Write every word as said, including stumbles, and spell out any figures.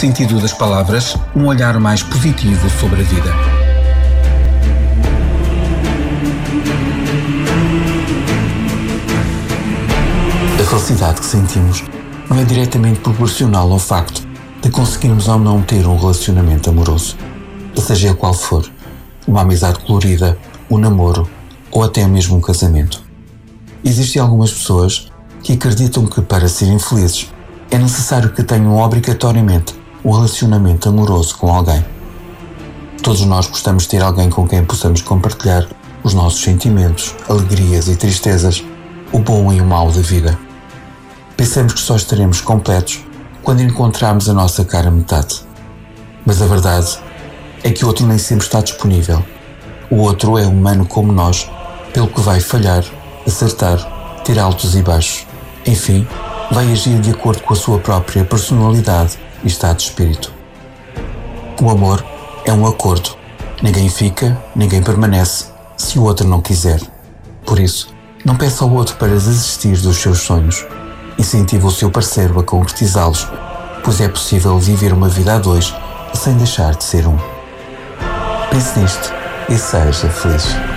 sentido das palavras, um olhar mais positivo sobre a vida. A felicidade que sentimos não é diretamente proporcional ao facto de conseguirmos ou não ter um relacionamento amoroso, seja ele qual for, uma amizade colorida, um namoro ou até mesmo um casamento. Existem algumas pessoas que acreditam que para serem felizes é necessário que tenham obrigatoriamente um relacionamento amoroso com alguém. Todos nós gostamos de ter alguém com quem possamos compartilhar os nossos sentimentos, alegrias e tristezas, o bom e o mau da vida. Pensamos que só estaremos completos quando encontrarmos a nossa cara metade. Mas a verdade é que o outro nem sempre está disponível. O outro é humano como nós, pelo que vai falhar, acertar, ter altos e baixos. Enfim, vai agir de acordo com a sua própria personalidade e estado de espírito. O amor é um acordo. Ninguém fica, ninguém permanece, se o outro não quiser. Por isso, não peça ao outro para desistir dos seus sonhos. Incentive o seu parceiro a concretizá-los, pois é possível viver uma vida a dois sem deixar de ser um. Pense nisto e seja feliz.